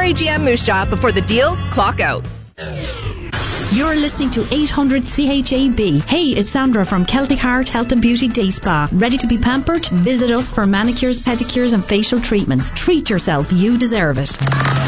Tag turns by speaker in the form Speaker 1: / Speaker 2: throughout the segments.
Speaker 1: AGM Moose Jaw before the deals clock out.
Speaker 2: You're listening to 800 CHAB. Hey, it's Sandra from Celtic Heart Health and Beauty Day Spa. Ready to be pampered? Visit us for manicures, pedicures and facial treatments. Treat yourself. You deserve it.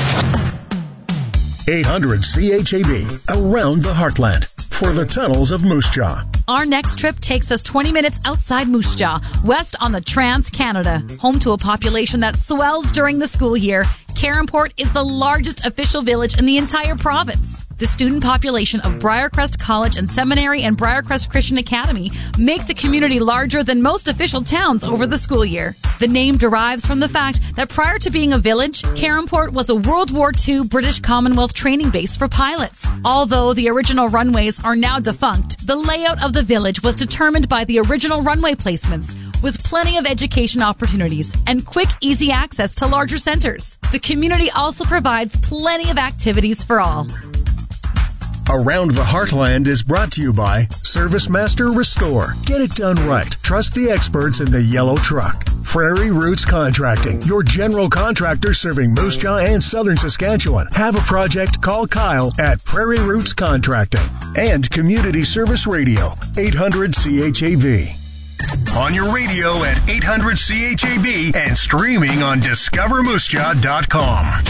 Speaker 3: 800 CHAB. Around the Heartland. For the tunnels of Moose Jaw.
Speaker 4: Our next trip takes us 20 minutes outside Moose Jaw, west on the Trans-Canada. Home to a population that swells during the school year, Caronport is the largest official village in the entire province. The student population of Briarcrest College and Seminary and Briarcrest Christian Academy make the community larger than most official towns over the school year. The name derives from the fact that prior to being a village, Caronport was a World War II British Commonwealth training base for pilots. Although the original runways are now defunct, the layout of the village was determined by the original runway placements, with plenty of education opportunities and quick, easy access to larger centers. The community also provides plenty of activities for all.
Speaker 3: Around the Heartland is brought to you by Service Master Restore. Get it done right. Trust the experts in the yellow truck. Prairie Roots Contracting, your general contractor serving Moose Jaw and Southern Saskatchewan. Have a project? Call Kyle at Prairie Roots Contracting. And Community Service Radio, 800 CHAV. On your radio at 800 CHAB and streaming on discovermoosejaw.com.